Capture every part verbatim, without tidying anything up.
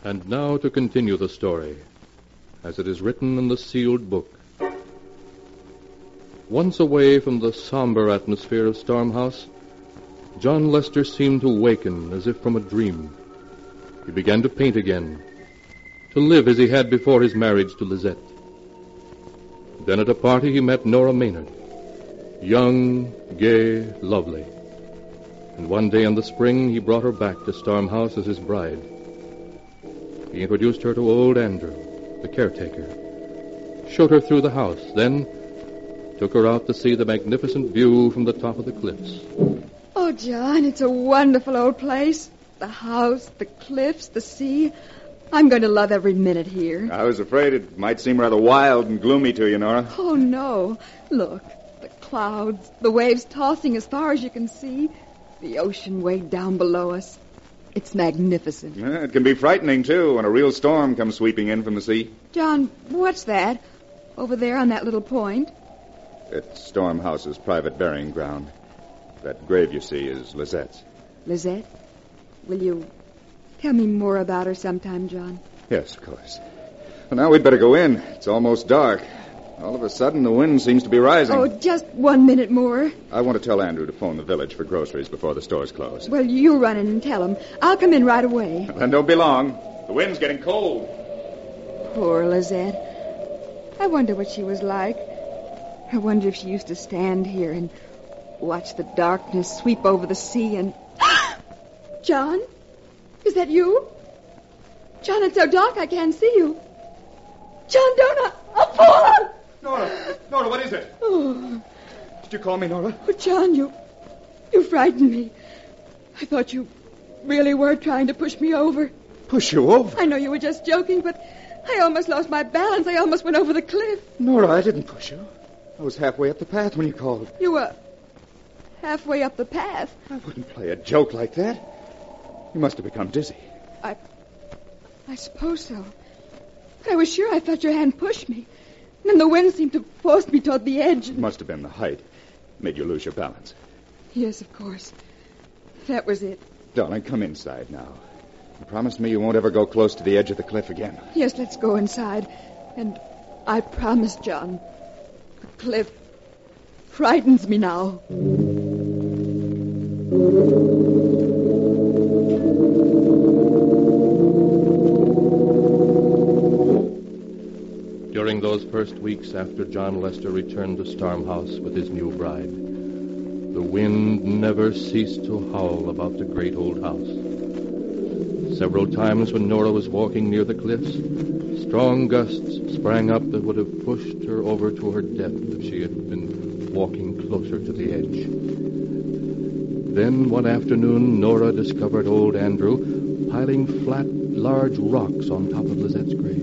And now to continue the story, as it is written in the sealed book. Once away from the somber atmosphere of Stormhouse, John Lester seemed to waken as if from a dream. He began to paint again, to live as he had before his marriage to Lizette. Then at a party he met Nora Maynard, young, gay, lovely. And one day in the spring he brought her back to Stormhouse as his bride. He introduced her to old Andrew, the caretaker, showed her through the house, then took her out to see the magnificent view from the top of the cliffs. Oh, John, it's a wonderful old place. The house, the cliffs, the sea. I'm going to love every minute here. I was afraid it might seem rather wild and gloomy to you, Nora. Oh, no. Look, the clouds, the waves tossing as far as you can see, the ocean way down below us. It's magnificent. Yeah, it can be frightening, too, when a real storm comes sweeping in from the sea. John, what's that? Over there on that little point? It's Stormhouse's private burying ground. That grave you see is Lizette's. Lizette? Will you tell me more about her sometime, John? Yes, of course. Well, now we'd better go in. It's almost dark. All of a sudden, the wind seems to be rising. Oh, just one minute more. I want to tell Andrew to phone the village for groceries before the stores close. Well, you run in and tell him. I'll come in right away. Then don't be long. The wind's getting cold. Poor Lizette. I wonder what she was like. I wonder if she used to stand here and watch the darkness sweep over the sea and... John? Is that you? John, it's so dark I can't see you. John, don't I... I'll fall! Nora! Nora, what is it? Oh. Did you call me, Nora? Oh, John, you... You frightened me. I thought you really were trying to push me over. Push you over? I know you were just joking, but I almost lost my balance. I almost went over the cliff. Nora, I didn't push you. I was halfway up the path when you called. You were halfway up the path? I wouldn't play a joke like that. You must have become dizzy. I... I suppose so. I was sure I felt your hand push me. And then the wind seemed to force me toward the edge. It must have been the height. Made you lose your balance. Yes, of course. That was it. Darling, come inside now. You promise me you won't ever go close to the edge of the cliff again. Yes, let's go inside. And I promise, John, the cliff frightens me now. During those first weeks after John Lester returned to Stormhouse with his new bride, the wind never ceased to howl about the great old house. Several times when Nora was walking near the cliffs, strong gusts sprang up that would have pushed her over to her death if she had been walking closer to the edge. Then one afternoon, Nora discovered old Andrew piling flat, large rocks on top of Lizette's grave.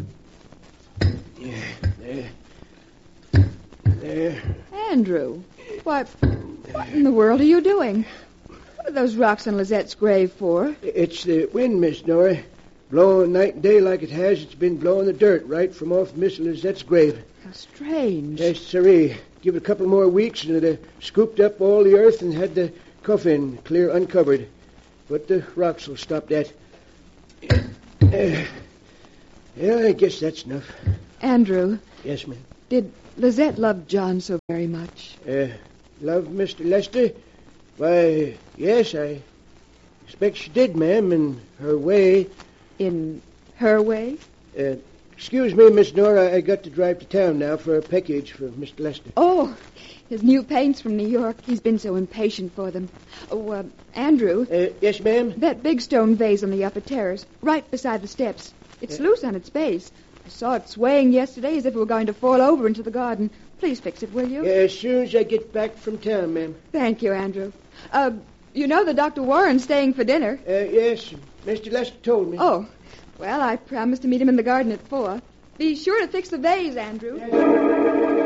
There. Andrew, why, what in the world are you doing? What are those rocks on Lizette's grave for? It's the wind, Miss Nora. Blowing night and day like it has, it's been blowing the dirt right from off Miss Lizette's grave. How strange. Yes, sirree. Give it a couple more weeks and it'd have scooped up all the earth and had the coffin clear uncovered. But the rocks will stop that. Uh, yeah, I guess that's enough. Andrew. Yes, ma'am. Did Lizette love John so very much? Uh, love Mister Lester? Why, yes, I expect she did, ma'am, in her way. In her way? Uh, excuse me, Miss Nora, I got to drive to town now for a package for Mister Lester. Oh, his new paints from New York. He's been so impatient for them. Oh, uh, Andrew. Uh, yes, ma'am? That big stone vase on the upper terrace, right beside the steps. It's uh, loose on its base. I saw it swaying yesterday as if it were going to fall over into the garden. Please fix it, will you? Yeah, as soon as I get back from town, ma'am. Thank you, Andrew. Uh, you know that Doctor Warren's staying for dinner. Uh, yes, Mister Lester told me. Oh, well, I promised to meet him in the garden at four. Be sure to fix the vase, Andrew. Yes.